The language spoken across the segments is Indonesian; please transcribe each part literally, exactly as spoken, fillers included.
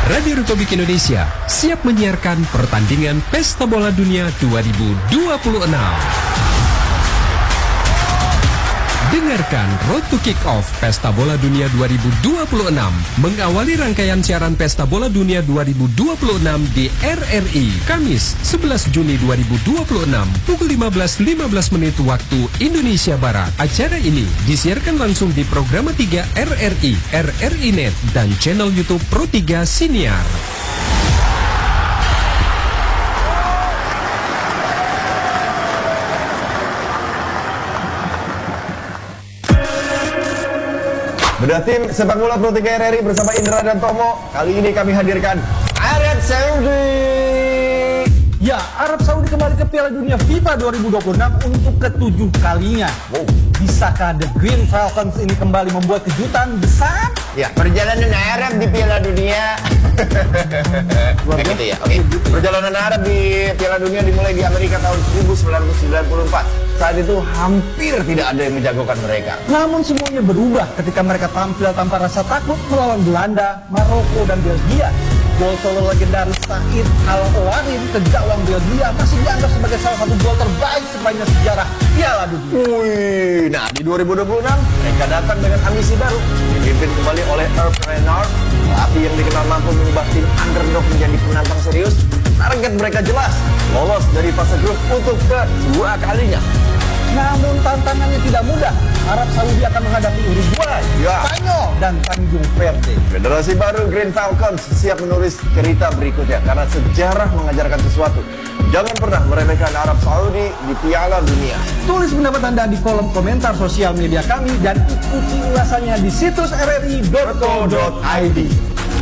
Radio Republik Indonesia siap menyiarkan pertandingan Pesta Bola Dunia dua ribu dua puluh enam. Dengarkan Road to Kick-Off Pesta Bola Dunia dua ribu dua puluh enam mengawali rangkaian siaran Pesta Bola Dunia dua ribu dua puluh enam di R R I Kamis sebelas Juni dua ribu dua puluh enam pukul lima belas lima belas menit waktu Indonesia Barat. Acara ini disiarkan langsung di Program tiga R R I, R R I Net dan channel YouTube Pro tiga Siniar. Bedah tim sepak bola Pro tiga R R I bersama Indra dan Tomo. Kali ini kami hadirkan Arab Saudi. Ya, Arab Saudi kembali ke Piala Dunia FIFA dua ribu dua puluh enam untuk ketujuh kalinya. Wow. Bisakah The Green Falcons ini kembali membuat kejutan besar? Ya, perjalanan Arab di Piala Dunia. Kayak gitu ya. Oke. Perjalanan Arab di Piala Dunia dimulai di Amerika tahun seribu sembilan ratus sembilan puluh empat. Saat itu hampir tidak ada yang menjagokan mereka. Namun semuanya berubah ketika mereka tampil tanpa rasa takut melawan Belanda, Maroko, dan Belgia. Gol solo legendaris Said Al-Owarin ke gawang Belgia masih dianggap sebagai salah satu gol terbaik sepanjang sejarah Piala Dunia. Wih, nah di dua ribu dua puluh enam mereka datang dengan ambisi baru, dipimpin kembali oleh Hervé Renard, pelatih yang dikenal mampu mengubah tim underdog menjadi penantang serius. Target mereka jelas, lolos dari fase grup untuk kedua kalinya. Namun tantangannya tidak mudah. Arab Saudi akan menghadapi Uruguay, ya. Spanyol, dan Tanjung Verde. Generasi baru Green Falcons siap menulis cerita berikutnya karena sejarah mengajarkan sesuatu. Jangan pernah meremehkan Arab Saudi di Piala Dunia. Tulis pendapat Anda di kolom komentar sosial media kami dan ikuti ulasannya di situs r r i dot co dot i d.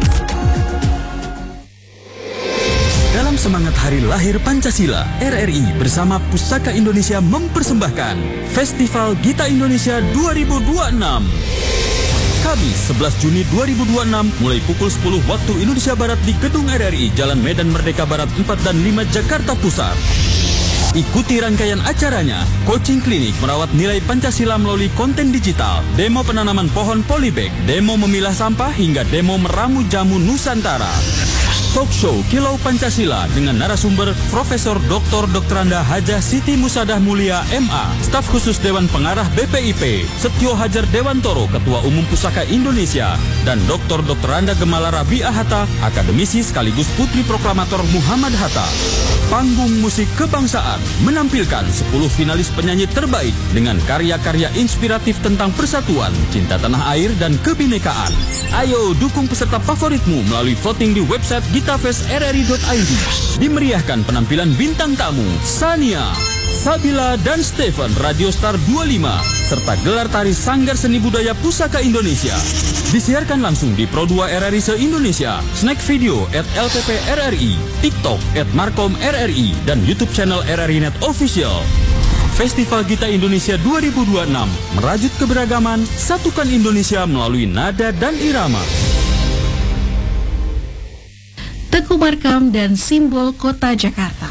Dalam semangat Hari Lahir Pancasila, R R I bersama Pusaka Indonesia mempersembahkan Festival Gita Indonesia dua ribu dua puluh enam. Kamis sebelas Juni dua ribu dua puluh enam mulai pukul sepuluh waktu Indonesia Barat di Gedung R R I, Jalan Medan Merdeka Barat empat dan lima, Jakarta Pusat. Ikuti rangkaian acaranya, coaching klinik merawat nilai Pancasila melalui konten digital, demo penanaman pohon polybag, demo memilah sampah hingga demo meramu jamu Nusantara. Talk show Kilau Pancasila dengan narasumber Profesor Doktor Doktoranda Hajah Siti Musadah Mulia M A, staf khusus Dewan Pengarah B P I P, Setio Hajar Dewantoro, Ketua Umum Pusaka Indonesia, dan Doktor Doktoranda Gemala Rabi'ah Hatta, akademisi sekaligus Putri Proklamator Muhammad Hatta. Panggung musik kebangsaan menampilkan sepuluh finalis penyanyi terbaik dengan karya-karya inspiratif tentang persatuan, cinta tanah air, dan kebinekaan. Ayo dukung peserta favoritmu melalui voting di website gitafest r r i dot i d. Dimeriahkan penampilan bintang tamu Sania, Sabila, dan Stephen Radio Star dua puluh lima serta gelar tari Sanggar Seni Budaya Pusaka Indonesia. Disiarkan langsung di Pro dua R R I se-Indonesia, Snack Video at L P P R R I, TikTok at Markom R R I, dan YouTube channel R R I Net Official. Festival Gita Indonesia dua ribu dua puluh enam merajut keberagaman, satukan Indonesia melalui nada dan irama. Teguh Markam dan simbol kota Jakarta.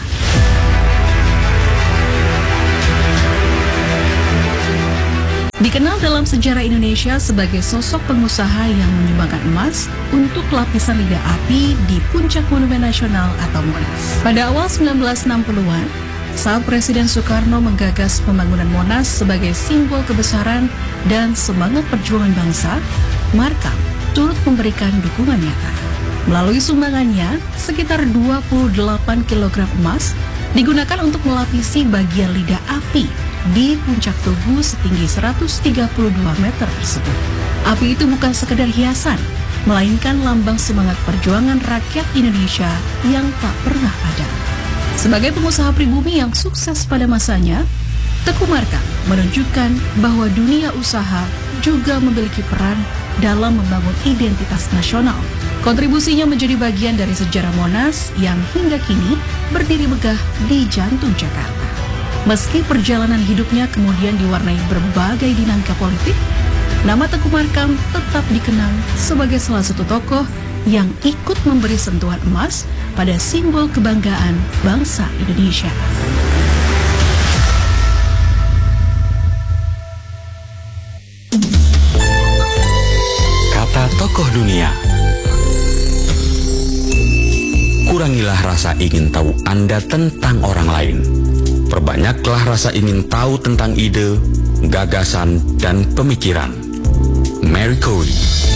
Dikenal dalam sejarah Indonesia sebagai sosok pengusaha yang menyumbangkan emas untuk lapisan lidah api di puncak Monumen Nasional atau Monas. Pada awal sembilan belas enam puluhan, saat Presiden Soekarno menggagas pembangunan Monas sebagai simbol kebesaran dan semangat perjuangan bangsa, Markam turut memberikan dukungan nyata. Melalui sumbangannya, sekitar dua puluh delapan kilogram emas digunakan untuk melapisi bagian lidah api di puncak tugu setinggi seratus tiga puluh dua meter tersebut. Api itu bukan sekedar hiasan, melainkan lambang semangat perjuangan rakyat Indonesia yang tak pernah padam. Sebagai pengusaha pribumi yang sukses pada masanya, Teguh Markam menunjukkan bahwa dunia usaha juga memiliki peran dalam membangun identitas nasional. Kontribusinya menjadi bagian dari sejarah Monas yang hingga kini berdiri megah di jantung Jakarta. Meski perjalanan hidupnya kemudian diwarnai berbagai dinamika politik, nama Teguh Markam tetap dikenang sebagai salah satu tokoh yang ikut memberi sentuhan emas pada simbol kebanggaan bangsa Indonesia. Kata tokoh dunia. Kurangilah rasa ingin tahu Anda tentang orang lain. Perbanyaklah rasa ingin tahu tentang ide, gagasan, dan pemikiran. Mary Cody.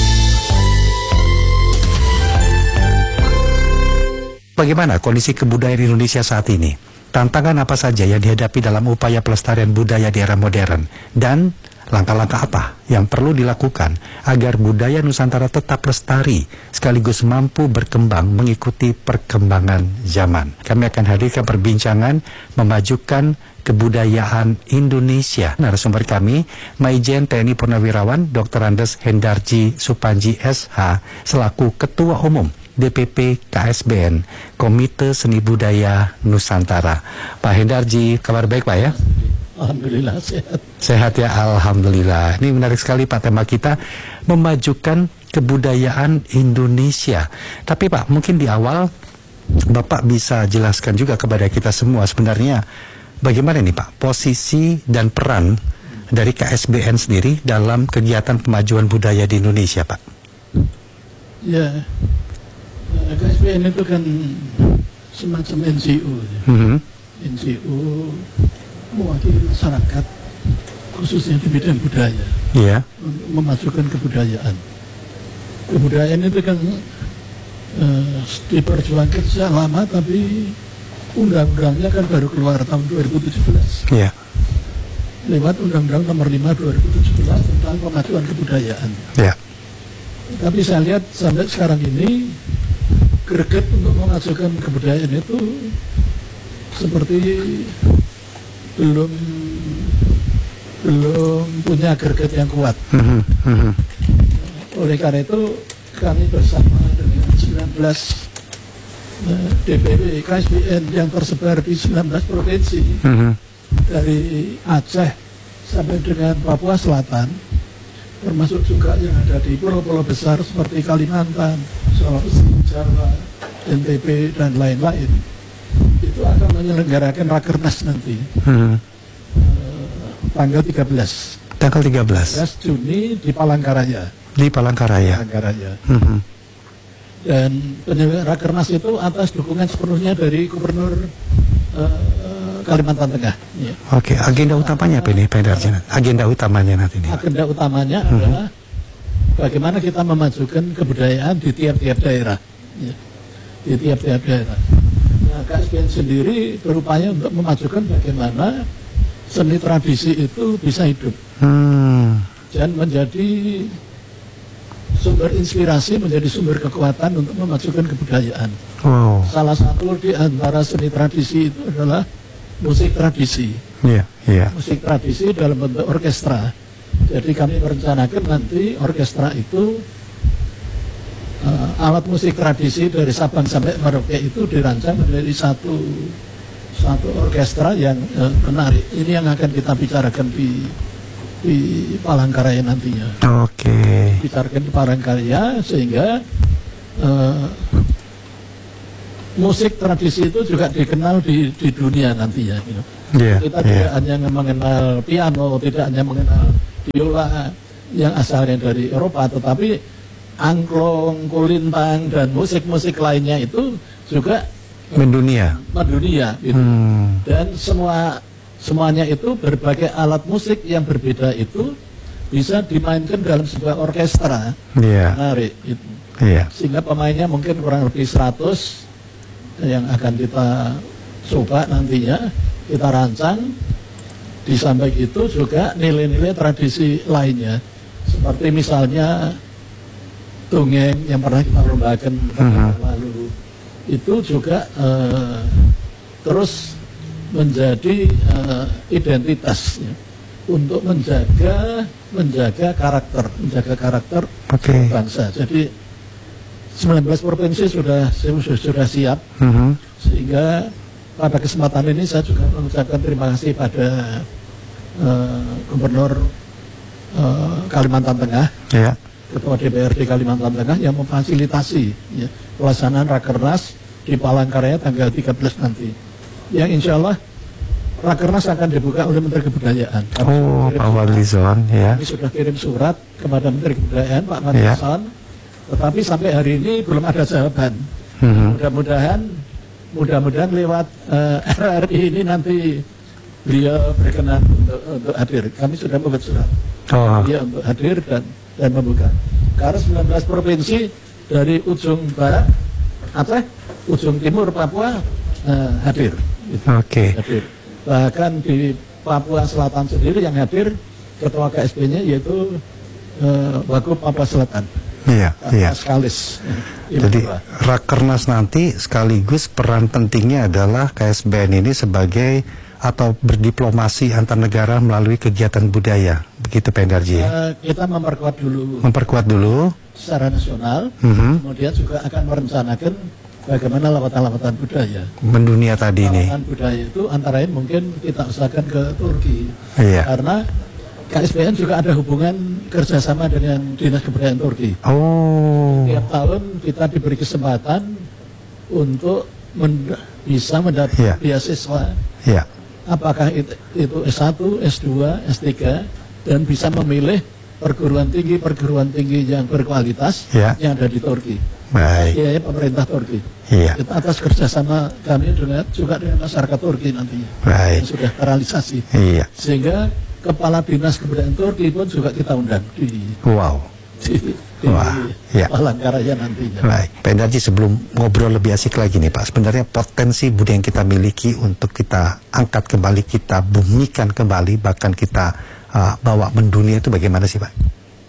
Bagaimana kondisi kebudayaan Indonesia saat ini? Tantangan apa saja yang dihadapi dalam upaya pelestarian budaya di era modern? Dan langkah-langkah apa yang perlu dilakukan agar budaya Nusantara tetap lestari sekaligus mampu berkembang mengikuti perkembangan zaman? Kami akan hadirkan perbincangan memajukan kebudayaan Indonesia. Narasumber kami, Maijen T N I Purnawirawan Doktor Andes Hendarji Supanji S H selaku Ketua Umum D P P K S B N Komite Seni Budaya Nusantara. Pak Hendarji, kabar baik Pak ya? Alhamdulillah sehat. Sehat ya, Alhamdulillah. Ini menarik sekali Pak, tema kita memajukan kebudayaan Indonesia. Tapi Pak, mungkin di awal Bapak bisa jelaskan juga kepada kita semua sebenarnya bagaimana nih Pak posisi dan peran dari K S B N sendiri dalam kegiatan pemajuan budaya di Indonesia Pak? Ya, K S B N itu kan semacam N G O ya. Mm-hmm. N G O mewakili masyarakat khususnya di bidang budaya, yeah. untuk memajukan kebudayaan. Kebudayaan itu kan uh, diperjuangkan sejak lama, tapi undang-undangnya kan baru keluar tahun dua ribu tujuh belas. Yeah. Lewat Undang-Undang Nomor lima dua ribu tujuh belas tentang pemajuan kebudayaan. Yeah. Tapi saya lihat sampai sekarang ini greget untuk memajukan kebudayaan itu seperti belum belum punya greget yang kuat. Mm-hmm. Mm-hmm. Oleh karena itu kami bersama dengan sembilan belas uh, D P W K S B N yang tersebar di sembilan belas provinsi, Mm-hmm. dari Aceh sampai dengan Papua Selatan, termasuk juga yang ada di pulau-pulau besar seperti Kalimantan, Sulawesi, Jawa, N T B, dan lain-lain, itu akan menyelenggarakan Rakernas nanti. Mm-hmm. uh, tanggal tiga belas Tanggal tiga belas Juni di Palangkaraya. di Palangkaraya. Palangkaraya. Mm-hmm. Dan penyelenggara Rakernas itu atas dukungan sepenuhnya dari Gubernur uh, Kalimantan Tengah. Ya. Oke, agenda utamanya apa ini Pak Hendarji? Agenda utamanya nanti ini. Agenda utamanya Mm-hmm. adalah bagaimana kita memajukan kebudayaan di tiap-tiap daerah. Ya. Di tiap-tiap daerah. Nah, K S B N sendiri berupaya untuk memajukan bagaimana seni tradisi itu bisa hidup Hmm. dan menjadi sumber inspirasi, menjadi sumber kekuatan untuk memajukan kebudayaan. Wow. Salah satu di antara seni tradisi itu adalah musik tradisi. Iya, iya. Musik tradisi dalam bentuk orkestra. Jadi kami merencanakan nanti orkestra itu uh, alat musik tradisi dari Sabang sampai Merauke itu dirancang menjadi satu satu orkestra yang uh, menarik. Ini yang akan kita bicarakan di di Palangkaraya nantinya. Oke. Bicarakan di Palangkaraya sehingga uh, musik tradisi itu juga dikenal di, di dunia nantinya. Gitu. Yeah, Kita yeah. tidak hanya mengenal piano, tidak hanya mengenal biola yang asalnya dari Eropa, tetapi angklung, kulintang, dan musik-musik lainnya itu juga mendunia. mendunia. Gitu. Hmm. Dan semua semuanya itu berbagai alat musik yang berbeda itu bisa dimainkan dalam sebuah orkestra. Iya. Menarik. Gitu. Iya. Sehingga pemainnya mungkin kurang lebih seratus yang akan kita coba nantinya, kita rancang. Di samping itu juga nilai-nilai tradisi lainnya, seperti misalnya dongeng yang pernah kita lombakan Uh-huh. lalu, itu juga uh, terus menjadi uh, identitas ya, untuk menjaga menjaga karakter, menjaga karakter Oke. bangsa. Jadi sembilan belas provinsi sudah sudah, sudah siap, Mhm. sehingga pada kesempatan ini saya juga mengucapkan terima kasih pada uh, Gubernur uh, Kalimantan Tengah, Ya. Ketua D P R D Kalimantan Tengah yang memfasilitasi ya, pelaksanaan Rakernas di Palangkaraya tanggal tiga belas nanti. Yang insya Allah Rakernas akan dibuka oleh Menteri Kebudayaan. Kami Oh, sudah Pak kirim Wadlizon, ya. Kami sudah kirim surat kepada Menteri Kebudayaan Pak Ya. Wadlizon, tetapi sampai hari ini belum ada jawaban. Hmm. Mudah-mudahan mudah-mudahan lewat uh, R R I ini nanti beliau berkenan untuk, untuk hadir. Kami sudah membuat surat Oh. beliau untuk hadir dan dan membuka. Karena sembilan belas provinsi dari ujung barat Aceh, ujung timur Papua uh, hadir. Gitu. Oke. Okay. Hadir. Bahkan di Papua Selatan sendiri yang hadir ketua K S B-nya yaitu uh, Wagub Papua Selatan. Iya, iya. Skalis. Jadi Rakernas nanti sekaligus peran pentingnya adalah K S B N ini sebagai atau berdiplomasi antar negara melalui kegiatan budaya, begitu Pak Endarji ya? Uh, kita memperkuat dulu. Memperkuat dulu. Secara nasional, Mm-hmm. kemudian juga akan merencanakan bagaimana lawatan-lawatan budaya. Mendunia tadi ini. Lawatan budaya itu antara lain mungkin kita usahakan ke Turki. Iya. Karena K S B N juga ada hubungan kerjasama dengan Dinas Kebudayaan Turki. Oh. Tiap tahun kita diberi kesempatan untuk men- bisa mendapat Iya. beasiswa. Iya. Apakah itu, itu S satu, S dua, S tiga, dan bisa memilih perguruan tinggi perguruan tinggi yang berkualitas Ya. yang ada di Turki. Baik. Ya, ya pemerintah Turki. Iya. Itu atas kerjasama kami dengan juga dengan masyarakat Turki nantinya. Baik. Yang sudah terrealisasi. Iya. Sehingga kepala dinas kebudayaan Turki pun juga kita undang di Wow. di, di Wah, ya. Palangkaraya nantinya. Baik, Pak Endarji, sebelum ngobrol lebih asik lagi nih Pak, sebenarnya potensi budaya yang kita miliki untuk kita angkat kembali, kita bumikan kembali, bahkan kita uh, bawa mendunia itu bagaimana sih Pak?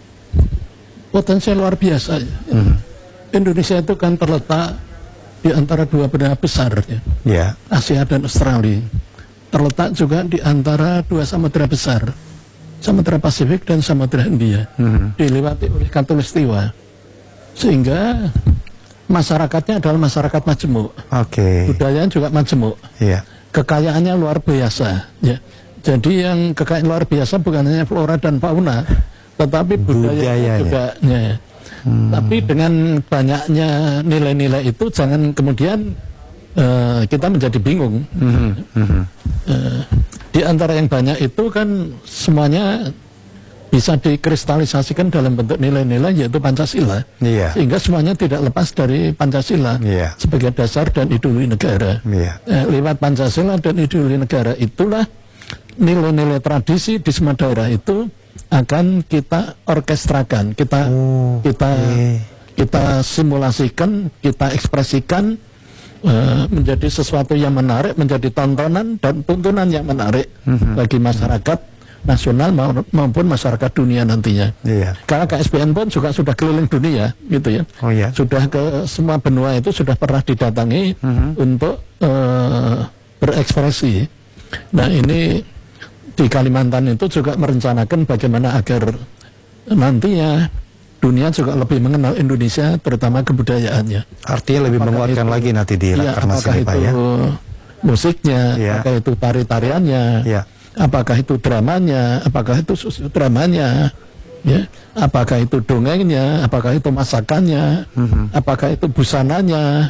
Potensi luar biasa ya. Hmm. Indonesia itu kan terletak di antara dua benua besar ya, Ya, Asia dan Australia. Terletak juga di antara dua samudera besar, Samudra Pasifik dan Samudra Hindia, Hmm. dilewati oleh Katulistiwa, sehingga masyarakatnya adalah masyarakat majemuk, oke. budayanya juga majemuk, Iya, kekayaannya luar biasa. Ya. Jadi yang kekayaan luar biasa bukan hanya flora dan fauna, tetapi budayanya, Budayanya. juga. Ya. Hmm. Tapi dengan banyaknya nilai-nilai itu jangan kemudian uh, kita menjadi bingung. Mhm, mhm. Uh, di antara yang banyak itu kan semuanya bisa dikristalisasikan dalam bentuk nilai-nilai yaitu Pancasila. Iya. Sehingga semuanya tidak lepas dari Pancasila Iya. sebagai dasar dan ideologi negara. Iya. Eh, lewat Pancasila dan ideologi negara itulah nilai-nilai tradisi di semua daerah itu akan kita orkestrakan, kita Oh, kita oke. kita simulasikan, kita ekspresikan uh, menjadi sesuatu yang menarik, menjadi tontonan dan tuntunan yang menarik Mhm. bagi masyarakat nasional mau- maupun masyarakat dunia nantinya. Iya. Karena K S B N pun juga sudah keliling dunia, gitu ya. Oh ya. Sudah ke semua benua itu sudah pernah didatangi Mhm. untuk uh, berekspresi. Nah ini di Kalimantan itu juga merencanakan bagaimana agar nantinya dunia juga lebih mengenal Indonesia, terutama kebudayaannya. Artinya lebih Apakah menguatkan itu- lagi nanti di Iya, Rakernas apakah ini Pak itu ya. musiknya, Iya. apakah itu tari-tariannya, Iya. apakah itu dramanya, apakah itu sosiodramanya, ya, apakah itu dongengnya, apakah itu masakannya, Mhm. apakah itu busananya.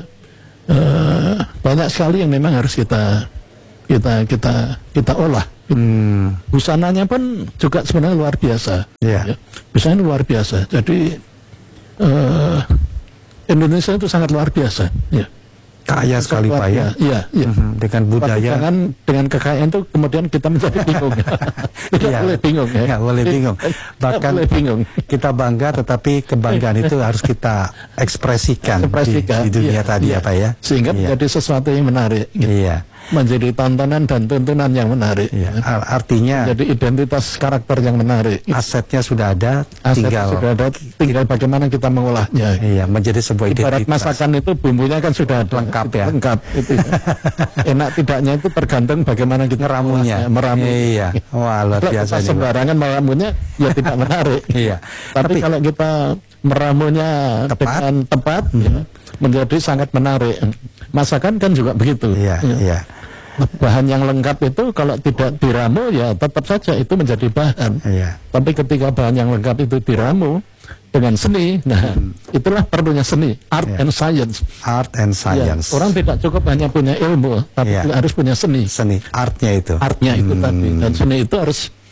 Eh, banyak sekali yang memang harus kita kita kita kita olah. Hmm. Busananya pun juga sebenarnya luar biasa. Iya. Ya. Busana luar biasa. Jadi eh, Indonesia itu sangat luar biasa. Ya. Kaya sekali Luar Pak ya. biasa. Iya, iya. Mhm. Dengan Tapi budaya. jangan dengan kekayaan itu kemudian kita menjadi bingung. Tidak Iya. boleh bingung ya. Nggak boleh bingung. Tidak Bahkan boleh bingung. kita bangga, tetapi kebanggaan itu harus kita ekspresikan, Ekspresikan, di, di dunia iya, tadi iya. ya Pak ya. Sehingga Iya. menjadi sesuatu yang menarik. Gitu. Iya. Menjadi tontonan dan tuntunan yang menarik. Iya. Ar- Artinya Jadi identitas karakter yang menarik. asetnya sudah ada, Aset tinggal sudah ada, tinggal bagaimana kita mengolahnya. iya menjadi sebuah Ibarat identitas. masakan itu bumbunya kan sudah ada. Lengkap Itu ya. Lengkap. Itu ya. Enak tidaknya itu tergantung bagaimana kita Ngeramunya. mengolahnya, meramu. Iya. Wah, luar Kalau biasa kita nih, Pak. sembarangan meramunya ya tidak menarik. Iya. Tapi, Tapi- kalau kita meramunya Tepat. dengan tepat ya, menjadi sangat menarik. Masakan kan juga begitu. Iya, Ya. iya. Bahan yang lengkap itu kalau tidak diramu ya tetap saja itu menjadi bahan. Iya. Tapi ketika bahan yang lengkap itu diramu dengan seni, nah itulah perlunya seni, art Iya. and science. Art and Ya, science. orang tidak cukup hanya punya ilmu, tapi Iya. juga harus punya seni. Seni, artnya itu. Artnya itu Hmm. tadi, dan seni itu harus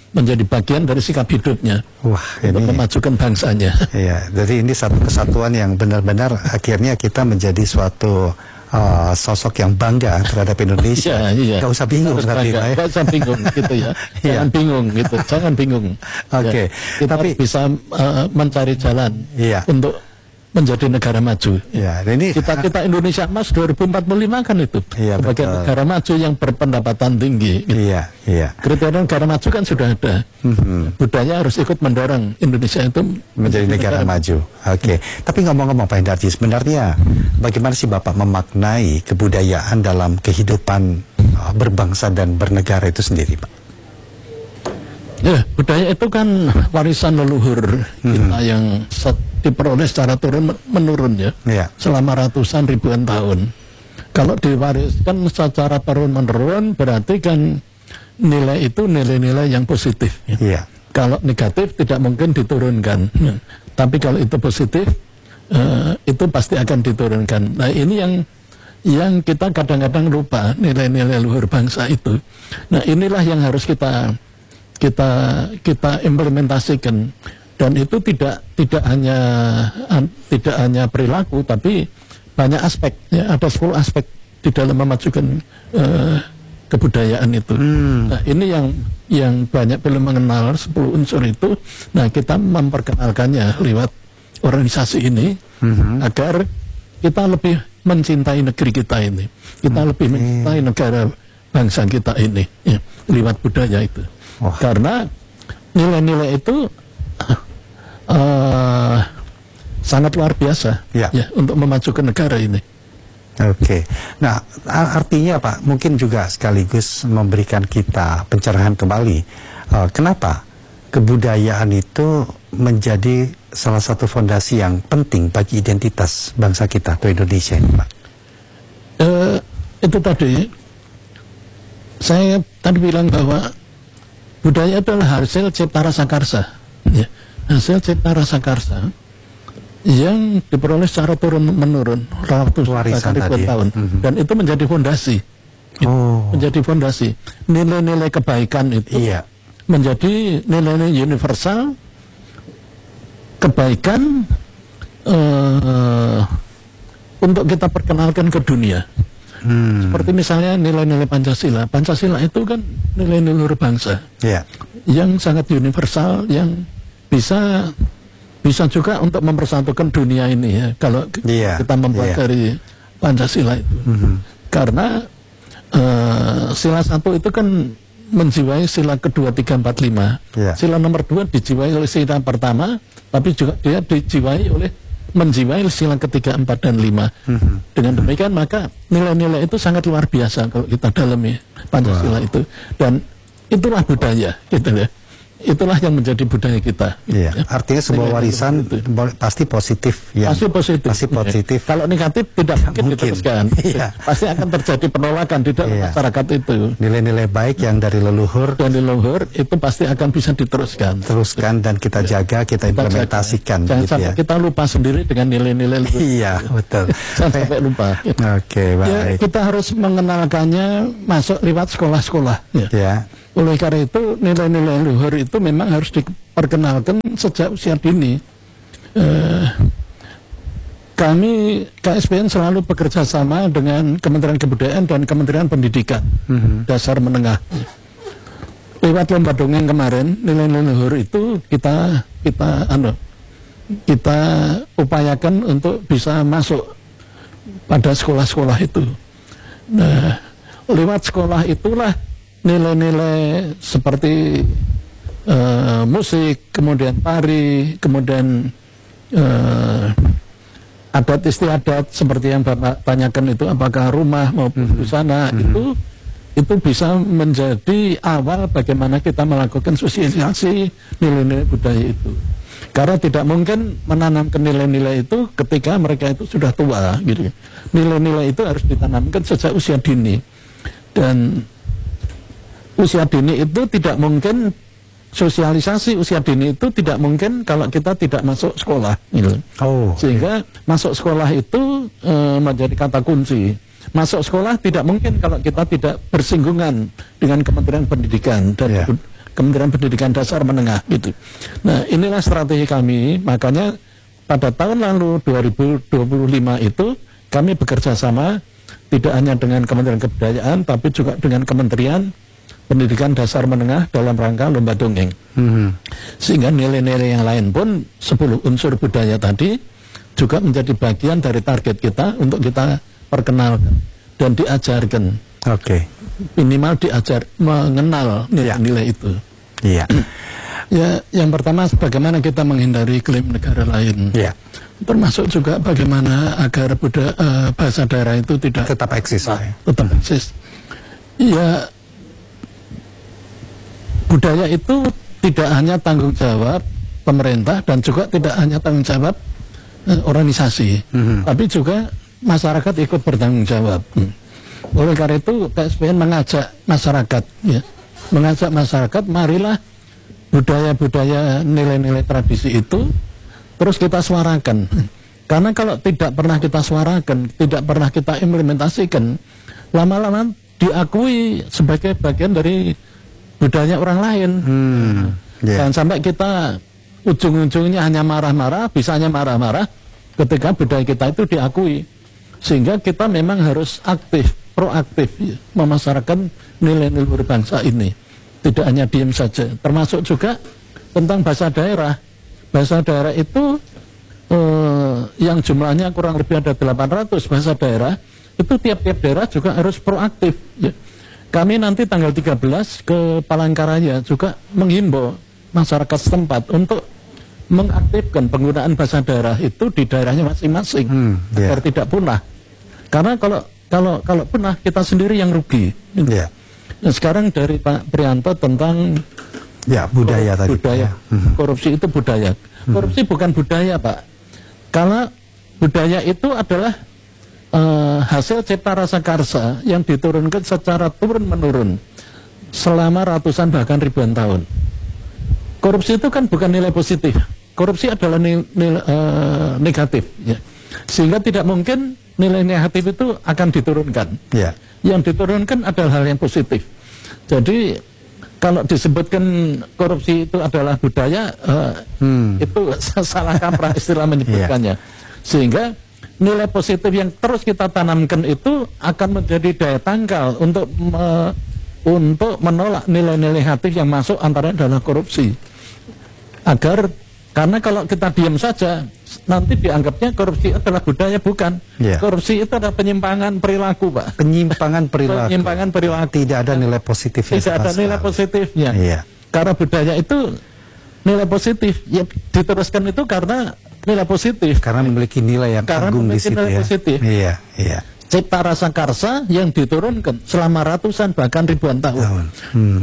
menjadi bagian dari sikap hidupnya. Wah, untuk ini memajukan bangsanya. Iya, jadi ini satu kesatuan yang benar-benar akhirnya kita menjadi suatu uh, sosok yang bangga terhadap Indonesia. Iya, iya. Gak usah bingung Harus berarti, bangga. Pak, ya. Gak usah bingung gitu ya. Iya. Jangan bingung gitu. Jangan bingung. Oke, Ya, kita tapi- bisa uh, mencari jalan Iya. untuk menjadi negara maju. Ya, dan ini Cita-cita Indonesia Emas dua ribu empat puluh lima kan itu. Iya, sebagai betul. negara maju yang berpendapatan tinggi. Gitu. Iya, iya. Kriteria negara maju kan sudah ada. Mhm. Budaya harus ikut mendorong Indonesia itu Menjadi negara maju. Oke, tapi ngomong-ngomong Pak Hendardi, sebenarnya bagaimana sih Bapak memaknai kebudayaan dalam kehidupan uh, berbangsa dan bernegara itu sendiri, Pak? Ya, budaya itu kan warisan leluhur kita yang set- diperoleh secara turun menurun ya, Iya. selama ratusan ribuan tahun. Kalau diwariskan secara turun menurun berarti kan nilai itu nilai-nilai yang positif. Ya. Iya. Kalau negatif tidak mungkin diturunkan. Ya. Tapi kalau itu positif eh, itu pasti akan diturunkan. Nah ini yang yang kita kadang-kadang lupa nilai-nilai luhur bangsa itu. Nah inilah yang harus kita kita kita implementasikan, dan itu tidak tidak hanya an, tidak hanya perilaku tapi banyak aspek ya, ada sepuluh aspek di dalam memajukan uh, kebudayaan itu. Hmm. Nah ini yang yang banyak belum mengenal sepuluh unsur itu. Nah kita memperkenalkannya lewat organisasi ini Mhm. agar kita lebih mencintai negeri kita ini, kita lebih mencintai negara bangsa kita ini ya, lewat budaya itu. Wah. Karena nilai-nilai itu uh, sangat luar biasa Ya. ya untuk memajukan negara ini. Oke, nah a- artinya Pak mungkin juga sekaligus memberikan kita pencerahan kembali uh, kenapa kebudayaan itu menjadi salah satu fondasi yang penting bagi identitas bangsa kita atau Indonesia ini, Pak. Uh, itu tadi saya tadi bilang bahwa budaya itu adalah hasil cipta rasa karsa, ya. Hasil cipta rasa karsa yang diperoleh secara turun menurun ratusan Warisan ribuan tadi ya. tahun, Mhm. dan itu menjadi fondasi, Oh, menjadi fondasi. Nilai-nilai kebaikan itu iya. menjadi nilai-nilai universal, kebaikan uh, untuk kita perkenalkan ke dunia. Hmm. Seperti misalnya nilai-nilai Pancasila. Pancasila itu kan nilai-nilai luhur bangsa Iya. yang sangat universal, yang bisa bisa juga untuk mempersatukan dunia ini ya. Kalau Iya, kita membuat iya. dari Pancasila itu, Mhm. karena eh, sila satu itu kan menjiwai sila kedua, tiga, empat, lima. Iya. Sila nomor dua dijiwai oleh sila pertama, tapi juga dia dijiwai oleh menjiwai sila ketiga, empat, dan lima. Mhm. Dengan demikian maka nilai-nilai itu sangat luar biasa kalau kita dalami Pancasila itu, dan itulah budaya gitu ya. Itulah yang menjadi budaya kita. Iya, Ya. artinya sebuah Nilai-nilai warisan itu. bo- pasti positif ya. Pasti positif. Pasti Ya. positif. Kalau negatif tidak mungkin, mungkin. diteruskan. Iya. Pasti akan terjadi penolakan di dalam Iya. masyarakat itu. Nilai-nilai baik yang dari leluhur Dan di luhur itu pasti akan bisa diteruskan. teruskan dan kita jaga, kita Kita implementasikan jaga. Jangan gitu sampai ya. kita lupa sendiri dengan nilai-nilai luhur. Iya, betul. Jangan sampai lupa. Oke, Ya, baik. kita harus mengenalkannya masuk lewat sekolah-sekolah. Ya. Ya. Oleh karena itu nilai-nilai luhur itu memang harus diperkenalkan sejak usia dini. Eh, kami K S B N selalu bekerja sama dengan Kementerian Kebudayaan dan Kementerian Pendidikan dasar menengah. Lewat lomba dongeng kemarin, nilai-nilai luhur itu kita kita anu kita upayakan untuk bisa masuk pada sekolah-sekolah itu. Nah, lewat sekolah itulah nilai-nilai seperti uh, musik, kemudian tari, kemudian uh, adat istiadat seperti yang Bapak tanyakan itu, apakah rumah maupun busana, mm-hmm. itu itu bisa menjadi awal bagaimana kita melakukan sosialisasi nilai-nilai budaya itu. Karena tidak mungkin menanamkan nilai-nilai itu ketika mereka itu sudah tua, gitu. Nilai-nilai itu harus ditanamkan sejak usia dini, dan usia dini itu tidak mungkin, sosialisasi usia dini itu tidak mungkin kalau kita tidak masuk sekolah, gitu. Oh. Sehingga masuk sekolah itu e, menjadi kata kunci. Masuk sekolah tidak mungkin kalau kita tidak bersinggungan dengan Kementerian Pendidikan dan Yeah. Kementerian Pendidikan Dasar Menengah gitu. Nah, inilah strategi kami. Makanya pada tahun lalu dua ribu dua puluh lima itu kami bekerja sama tidak hanya dengan Kementerian Kebudayaan tapi juga dengan Kementerian Pendidikan Dasar Menengah dalam rangka lomba dongeng. Hmm. Sehingga nilai-nilai yang lain pun sepuluh unsur budaya tadi juga menjadi bagian dari target kita untuk kita perkenalkan dan diajarkan. Oke. Okay. Minimal diajar mengenal nilai-nilai itu. Iya. Ya, yang pertama bagaimana kita menghindari klaim negara lain. Iya. Termasuk juga bagaimana agar budaya, uh, bahasa daerah itu tidak tetap eksis. Nah, tetap eksis. Iya. Budaya itu tidak hanya tanggung jawab pemerintah dan juga tidak hanya tanggung jawab uh, organisasi, mm-hmm. tapi juga masyarakat ikut bertanggung jawab. Hmm. Oleh karena itu P S B N mengajak masyarakat, ya, mengajak masyarakat, marilah budaya-budaya nilai-nilai tradisi itu terus kita suarakan. Karena kalau tidak pernah kita suarakan, tidak pernah kita implementasikan, lama-lama diakui sebagai bagian dari budaya orang lain. Hmm, yeah. Dan sampai kita ujung-ujungnya hanya marah-marah, bisanya marah-marah ketika budaya kita itu diakui. Sehingga kita memang harus aktif, proaktif, ya, memasarkan nilai-nilai berbangsa ini. Tidak hanya diam saja. Termasuk juga tentang bahasa daerah. Bahasa daerah itu eh, yang jumlahnya kurang lebih ada delapan ratus bahasa daerah, itu tiap-tiap daerah juga harus proaktif, ya. Kami nanti tanggal tiga belas ke Palangkaraya juga menghimbau masyarakat setempat untuk mengaktifkan penggunaan bahasa daerah itu di daerahnya masing-masing, hmm, yeah. agar tidak punah. Karena kalau kalau kalau punah kita sendiri yang rugi. Yeah. Nah, sekarang dari Pak Prianto tentang ya budaya tadi. Budaya. Hmm. Korupsi itu budaya. Korupsi hmm. bukan budaya, Pak. Karena budaya itu adalah uh, hasil cipta rasa karsa yang diturunkan secara turun-menurun selama ratusan bahkan ribuan tahun. Korupsi itu kan bukan nilai positif. Korupsi adalah nilai, nilai uh, negatif, ya. Sehingga tidak mungkin nilai negatif itu akan diturunkan. Yeah. Yang diturunkan adalah hal yang positif. Jadi kalau disebutkan korupsi itu adalah budaya, uh, hmm. itu salah kaprah istilah menyebutkannya. Yeah. Sehingga nilai positif yang terus kita tanamkan itu akan menjadi daya tangkal untuk me, untuk menolak nilai-nilai negatif yang masuk antara adalah korupsi. Agar karena kalau kita diam saja nanti dianggapnya korupsi adalah budaya, bukan. Yeah. Korupsi itu adalah penyimpangan perilaku, Pak. Penyimpangan perilaku. Penyimpangan perilaku. Tidak ada nilai positifnya. Tidak ada nilai positifnya. Yeah. Karena budaya itu nilai positif. Ya diteruskan itu karena nilai positif. Karena memiliki nilai yang karena agung di situ, nilai ya. positif. Iya, iya. Cipta rasa karsa yang diturunkan selama ratusan bahkan ribuan tahun. Hmm.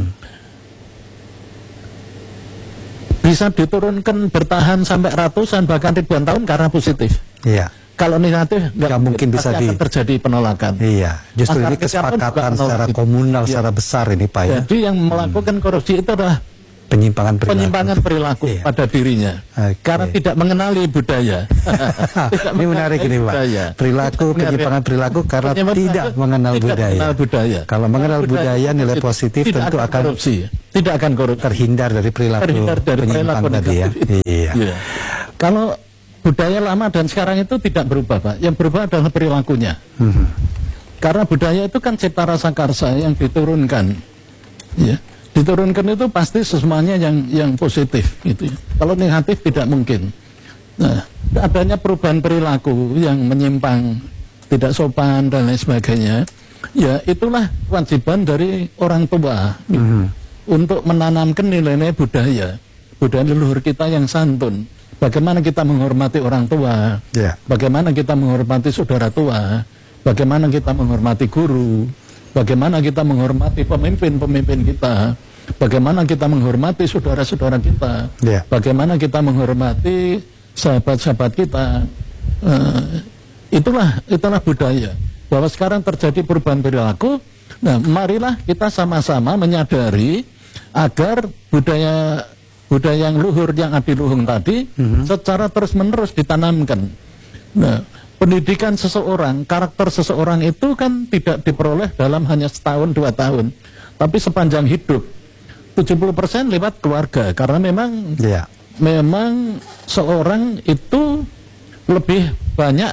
Bisa diturunkan bertahan sampai ratusan bahkan ribuan tahun karena positif. Iya. Kalau negatif nggak mungkin bisa di... terjadi penolakan. Iya. Justru ini kesepakatan secara komunal, ya. secara besar ini, Pak. Ya. Jadi yang melakukan korupsi itu adalah penyimpangan perilaku, penyimpangan perilaku iya. pada dirinya. Okay. Karena tidak mengenali budaya. tidak ini menarik ini, Pak. Budaya. Perilaku, penyimpangan perilaku karena tidak, tidak mengenal tidak budaya. Mengenal budaya. Kalau mengenal budaya, budaya nilai positif tidak tentu akan akan korupsi. Tidak akan korupsi. Terhindar dari perilaku terhindar dari penyimpang perilaku tadi, ya. Iya. iya. Kalau budaya lama dan sekarang itu tidak berubah, Pak. Yang berubah adalah perilakunya. Hmm. Karena budaya itu kan cipta rasa karsa yang diturunkan. Ya. Diturunkan itu pasti semuanya yang yang positif gitu. Kalau negatif tidak mungkin. Nah, adanya perubahan perilaku yang menyimpang, tidak sopan dan lain sebagainya, ya itulah kewajiban dari orang tua mm-hmm. untuk menanamkan nilai-nilai budaya, budaya leluhur kita yang santun. Bagaimana kita menghormati orang tua, yeah. bagaimana kita menghormati saudara tua, bagaimana kita menghormati guru, bagaimana kita menghormati pemimpin-pemimpin kita, bagaimana kita menghormati saudara-saudara kita, yeah. bagaimana kita menghormati sahabat-sahabat kita. Uh, itulah itulah budaya. Bahwa sekarang terjadi perubahan perilaku. Nah, marilah kita sama-sama menyadari agar budaya budaya yang luhur yang adiluhung tadi mm-hmm. secara terus-menerus ditanamkan. Nah, pendidikan seseorang, karakter seseorang itu kan tidak diperoleh dalam hanya setahun dua tahun, tapi sepanjang hidup. tujuh puluh persen lewat keluarga, karena memang Ya. memang seorang itu lebih banyak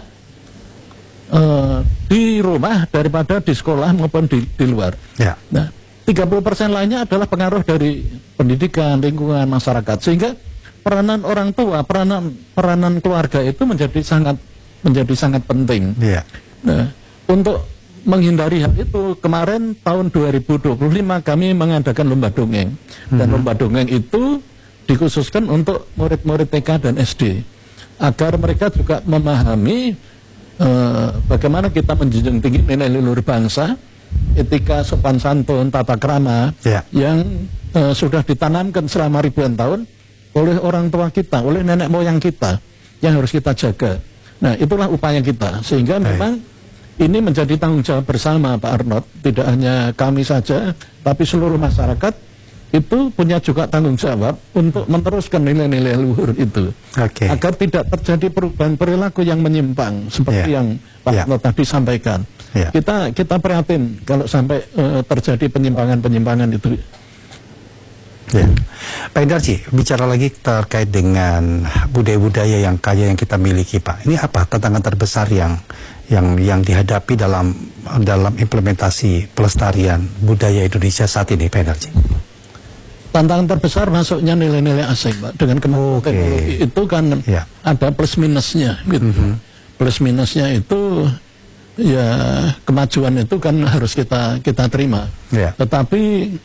uh, di rumah daripada di sekolah maupun di, di luar. Ya. Nah, tiga puluh persen lainnya adalah pengaruh dari pendidikan, lingkungan, masyarakat, sehingga peranan orang tua, peranan peranan keluarga itu menjadi sangat menjadi sangat penting. Ya. Nah, untuk menghindari hal itu, kemarin tahun dua ribu dua puluh lima kami mengadakan lomba dongeng, dan lomba dongeng itu dikhususkan untuk murid-murid T K dan S D, agar mereka juga memahami uh, bagaimana kita menjunjung tinggi nilai leluhur bangsa, etika, sopan santun, tata krama, Ya. yang uh, sudah ditanamkan selama ribuan tahun oleh orang tua kita, oleh nenek moyang kita, yang harus kita jaga. Nah, itulah upaya kita, sehingga Baik. memang ini menjadi tanggung jawab bersama, Pak Arnold. Tidak hanya kami saja, tapi seluruh masyarakat itu punya juga tanggung jawab untuk meneruskan nilai-nilai luhur itu, Oke. agar tidak terjadi perubahan perilaku yang menyimpang seperti Ya. yang Pak Ya. Arnold tadi sampaikan. Ya. Kita kita prihatin kalau sampai uh, terjadi penyimpangan-penyimpangan itu. Ya. Pak Indarji, bicara lagi terkait dengan budaya-budaya yang kaya yang kita miliki, Pak. Ini apa tantangan terbesar yang yang yang dihadapi dalam dalam implementasi pelestarian budaya Indonesia saat ini, Pak Indarji? Tantangan terbesar masuknya nilai-nilai asing, Pak. Dengan kemajuan Oke. teknologi itu kan Ya. ada plus minusnya, gitu. Plus minusnya itu ya kemajuan itu kan harus kita kita terima. Ya. Tetapi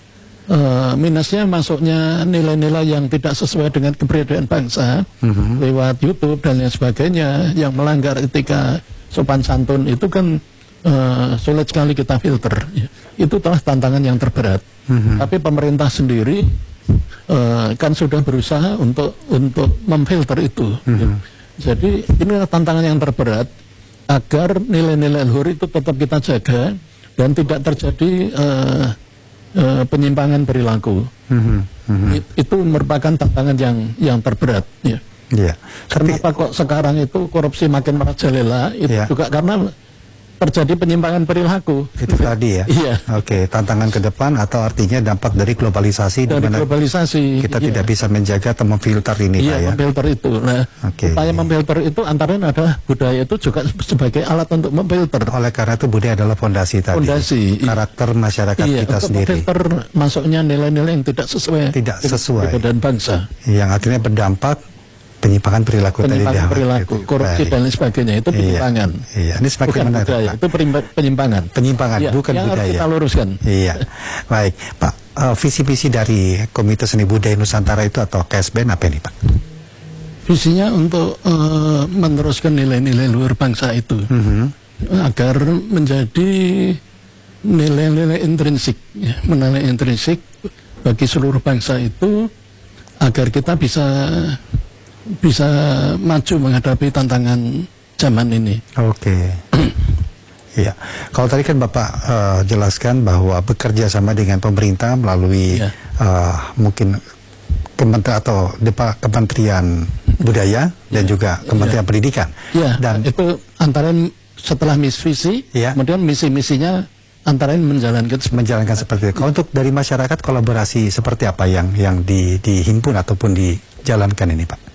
eh, minusnya masuknya nilai-nilai yang tidak sesuai dengan keberadaan bangsa lewat YouTube dan lain sebagainya, yang melanggar etika sopan santun itu kan eh, sulit sekali kita filter. Ya. Itu telah tantangan yang terberat. Tapi pemerintah sendiri eh, kan sudah berusaha untuk untuk memfilter itu. Ya. Jadi inilah tantangan yang terberat, agar nilai-nilai luhur itu tetap kita jaga dan tidak terjadi uh, uh, penyimpangan perilaku. It, itu merupakan tantangan yang yang terberat. Ya. Iya. Tapi Kenapa kok sekarang itu korupsi makin merajalela? Itu Ya. juga karena terjadi penyimpangan perilaku. itu tadi ya. Iya. Oke, tantangan ke depan atau artinya dampak dari globalisasi di Dari mana globalisasi. kita iya. tidak bisa menjaga atau memfilter ini, Iya, Pak ya. memfilter itu. Nah, Oke. upaya memfilter itu antara lain adalah budaya itu juga sebagai alat untuk memfilter. Oleh karena itu budaya adalah fondasi tadi. Fondasi. Karakter masyarakat Iya, kita untuk sendiri. memfilter masuknya nilai-nilai yang tidak sesuai Tidak dengan sesuai. keberadaan bangsa, Yang artinya berdampak penyimpangan perilaku tadi. penyimpangan dah. perilaku, Itu. korupsi Baik. dan lain sebagainya, itu Iya. penyimpangan. Iya, ini semakin Bukan menarik, budaya, Pak. itu perimba- penyimpangan. Penyimpangan, Iya, bukan yang harus budaya. kita luruskan. Iya, baik, Pak. eh, visi-visi dari Komite Seni Budaya Nusantara itu atau K S B N apa ini, Pak? Visinya untuk eh, meneruskan nilai-nilai luhur bangsa itu, agar menjadi nilai-nilai intrinsik, ya, nilai intrinsik bagi seluruh bangsa itu, agar kita bisa bisa maju menghadapi tantangan zaman ini. Oke. Iya. Kalau tadi kan Bapak eh, jelaskan bahwa bekerja sama dengan pemerintah melalui Iya. eh, mungkin kementerian atau Depa Kementerian Budaya dan juga Kementerian Pendidikan. Ya, Dan itu antara setelah misi, Iya. kemudian misi-misinya antara lain menjalankan menjalankan seperti itu. Kalau untuk dari masyarakat kolaborasi seperti apa yang yang di, dihimpun ataupun dijalankan ini, Pak?